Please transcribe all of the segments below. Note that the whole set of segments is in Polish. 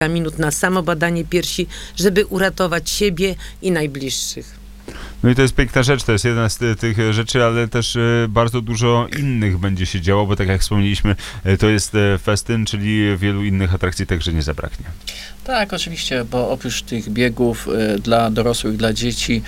minut na samobadanie piersi, żeby uratować siebie i najbliższych. No i to jest piękna rzecz, to jest jedna z tych rzeczy, ale też bardzo dużo innych będzie się działo, bo tak jak wspomnieliśmy, to jest festyn, czyli wielu innych atrakcji także nie zabraknie. Tak, oczywiście, bo oprócz tych biegów dla dorosłych, dla dzieci,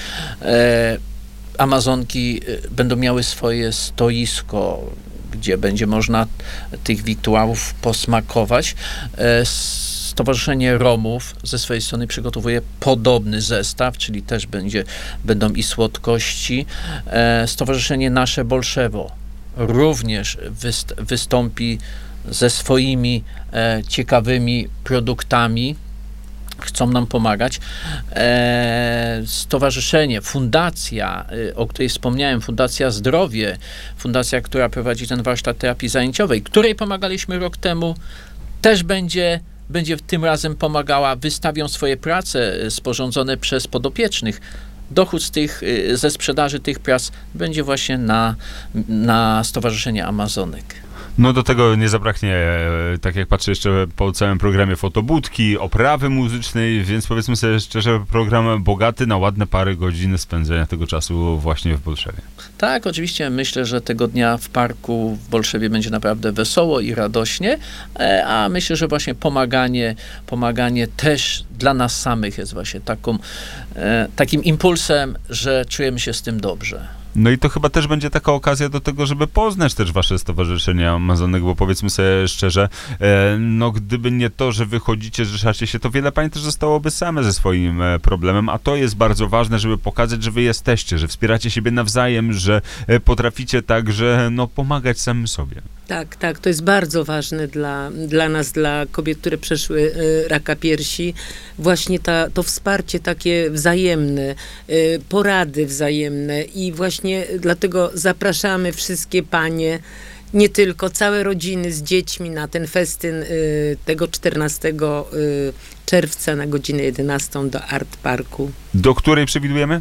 Amazonki będą miały swoje stoisko, gdzie będzie można tych wiktuałów posmakować. Stowarzyszenie Romów ze swojej strony przygotowuje podobny zestaw, czyli też będą i słodkości. Stowarzyszenie Nasze Bolszewo również wystąpi ze swoimi ciekawymi produktami. Chcą nam pomagać. Stowarzyszenie, fundacja, o której wspomniałem, Fundacja Zdrowie, fundacja, która prowadzi ten warsztat terapii zajęciowej, której pomagaliśmy rok temu, też będzie tym razem pomagała, wystawią swoje prace sporządzone przez podopiecznych. Dochód ze sprzedaży tych prac będzie właśnie na Stowarzyszenie Amazonek. No do tego nie zabraknie, tak jak patrzę jeszcze po całym programie, fotobudki, oprawy muzycznej, więc powiedzmy sobie szczerze, program bogaty na ładne parę godzin spędzenia tego czasu właśnie w Bolszewie. Tak, oczywiście myślę, że tego dnia w parku w Bolszewie będzie naprawdę wesoło i radośnie, a myślę, że właśnie pomaganie też dla nas samych jest właśnie takim impulsem, że czujemy się z tym dobrze. No i to chyba też będzie taka okazja do tego, żeby poznać też wasze stowarzyszenie Amazonek, bo powiedzmy sobie szczerze, no gdyby nie to, że wychodzicie, zrzeszacie się, to wiele pań też zostałoby same ze swoim problemem, a to jest bardzo ważne, żeby pokazać, że wy jesteście, że wspieracie siebie nawzajem, że potraficie także pomagać samym sobie. Tak, to jest bardzo ważne dla nas, dla kobiet, które przeszły raka piersi. Właśnie to wsparcie takie wzajemne, porady wzajemne i właśnie dlatego zapraszamy wszystkie panie, nie tylko, całe rodziny z dziećmi na ten festyn tego 14 czerwca na godzinę 11 do Art Parku. Do której przewidujemy?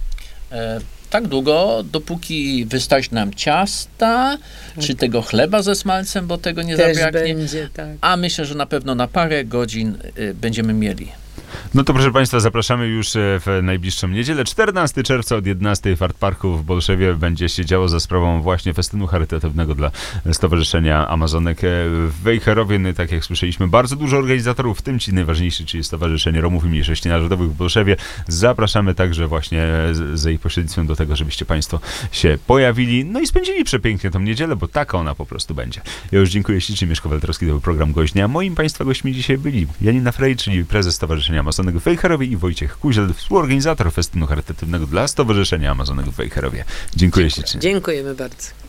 Tak długo, dopóki wystarczy nam ciasta, czy tego chleba ze smalcem, bo tego nie też zabraknie. Będzie, tak. A myślę, że na pewno na parę godzin będziemy mieli. No to proszę Państwa, zapraszamy już w najbliższą niedzielę. 14 czerwca od 11 w Art Parku w Bolszewie będzie się działo za sprawą właśnie festynu charytatywnego dla Stowarzyszenia Amazonek w Wejherowie. No, tak jak słyszeliśmy, bardzo dużo organizatorów, w tym ci najważniejsi, czyli Stowarzyszenie Romów i Mniejszości Narodowych w Bolszewie. Zapraszamy także właśnie za ich pośrednictwem do tego, żebyście Państwo się pojawili, no i spędzili przepięknie tą niedzielę, bo taka ona po prostu będzie. Ja już dziękuję ślicznie. Mieszko Waltrowski, to był program Gość Dnia. Moim Państwa gośćmi dzisiaj byli Janina Frey, czyli prezes Stowarzyszenia Amazonek w Wejherowie, i Wojciech Kuziel, współorganizator festynu charytatywnego dla Stowarzyszenia Amazonek w Wejherowie. Dziękuję ślicznie. Dziękujemy bardzo.